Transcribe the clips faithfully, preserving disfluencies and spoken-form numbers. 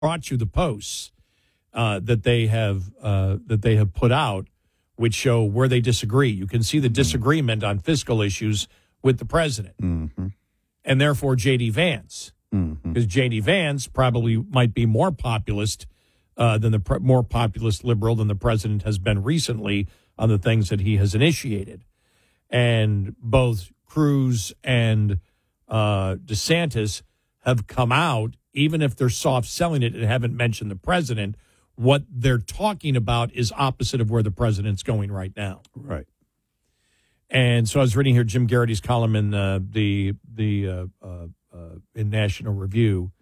brought you the posts uh, that they have uh, that they have put out, which show where they disagree. You can see the disagreement on fiscal issues with the president, Mm-hmm. and therefore J D. Vance, Mm-hmm. because J D. Vance probably might be more populist uh, than the pre- more populist liberal than the president has been recently on the things that he has initiated, and both Cruz and uh, DeSantis have come out, even if they're soft selling it and haven't mentioned the president. What they're talking about is opposite of where the president's going right now. Right. And so I was reading here Jim Garrity's column in uh, the the uh, uh, uh, in National Review,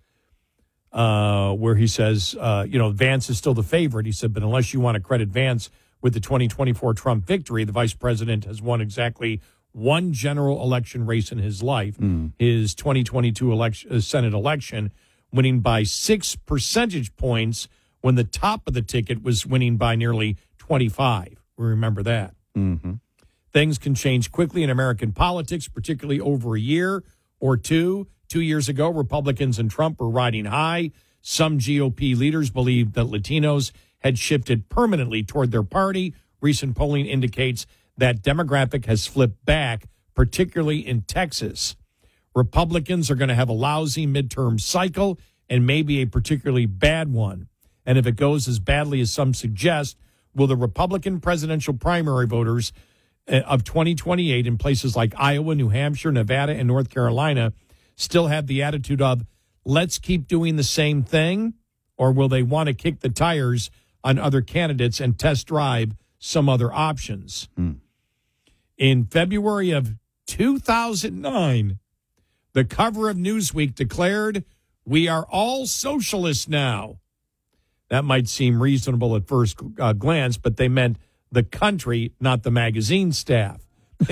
uh, where he says, uh, you know, Vance is still the favorite. He said, but unless you want to credit Vance with the twenty twenty-four Trump victory, the vice president has won exactly one general election race in his life, Mm. his twenty twenty-two election, uh, Senate election, winning by six percentage points when the top of the ticket was winning by nearly twenty-five. We remember that. Mm-hmm. Things can change quickly in American politics, particularly over a year or two. Two years ago, Republicans and Trump were riding high. Some G O P leaders believed that Latinos had shifted permanently toward their party. Recent polling indicates that demographic has flipped back, particularly in Texas. Republicans are going to have a lousy midterm cycle and maybe a particularly bad one. And if it goes as badly as some suggest, will the Republican presidential primary voters of twenty twenty-eight in places like Iowa, New Hampshire, Nevada, and North Carolina still have the attitude of, let's keep doing the same thing? Or will they want to kick the tires on other candidates and test drive some other options? Hmm. In February of two thousand nine, the cover of Newsweek declared, we are all socialists now. That might seem reasonable at first uh, glance, but they meant the country, not the magazine staff.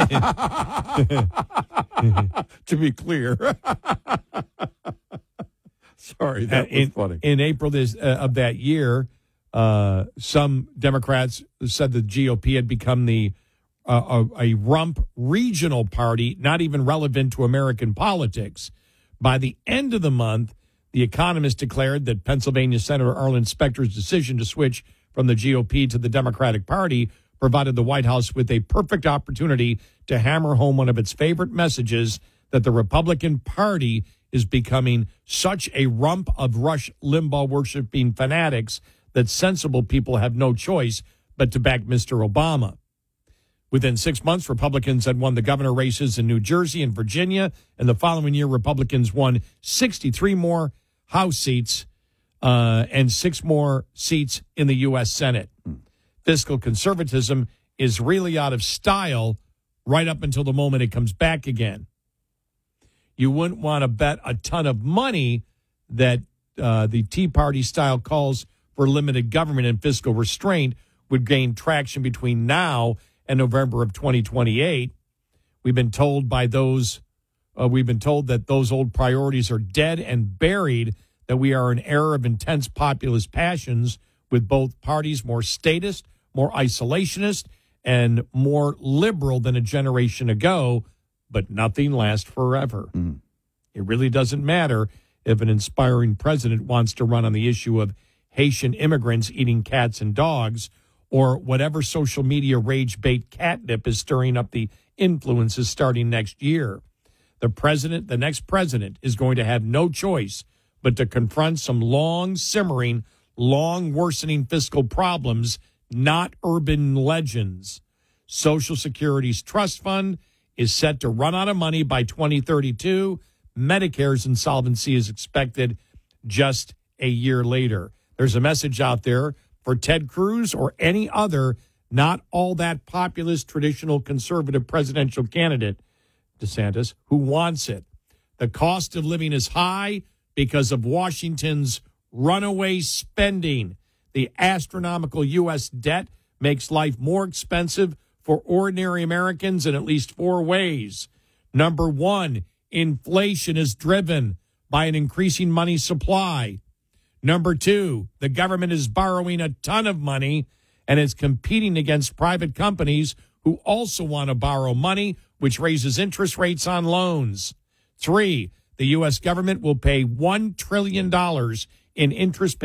To be clear. Sorry, that Uh, was in, funny. In April this, uh, of that year, uh, some Democrats said the G O P had become the uh, a, a rump regional party, not even relevant to American politics. By the end of the month, The Economist declared that Pennsylvania Senator Arlen Specter's decision to switch from the G O P to the Democratic Party provided the White House with a perfect opportunity to hammer home one of its favorite messages, that the Republican Party is becoming such a rump of Rush Limbaugh-worshiping fanatics that sensible people have no choice but to back Mister Obama. Within six months, Republicans had won the governor races in New Jersey and Virginia, and the following year, Republicans won sixty-three more House seats uh, and six more seats in the U S Senate. Hmm. Fiscal conservatism is really out of style right up until the moment it comes back again. You wouldn't want to bet a ton of money that uh, the Tea Party-style calls for limited government and fiscal restraint would gain traction between now and November of twenty twenty-eight. We've been told by those, uh, we've been told that those old priorities are dead and buried, that we are in an era of intense populist passions with both parties more statist, more isolationist, and more liberal than a generation ago, but nothing lasts forever. Mm. It really doesn't matter if an inspiring president wants to run on the issue of Haitian immigrants eating cats and dogs, or whatever social media rage bait catnip is stirring up the influences starting next year. The president, the next president, is going to have no choice but to confront some long simmering, long worsening fiscal problems, not urban legends. Social Security's trust fund is set to run out of money by twenty thirty-two. Medicare's insolvency is expected just a year later. There's a message out there for Ted Cruz or any other not all that populist traditional conservative presidential candidate, DeSantis, who wants it. The cost of living is high because of Washington's runaway spending. The astronomical U S debt makes life more expensive for ordinary Americans in at least four ways. Number one, inflation is driven by an increasing money supply. Number two, the government is borrowing a ton of money and is competing against private companies who also want to borrow money, which raises interest rates on loans. Three, the U S government will pay one trillion dollars in interest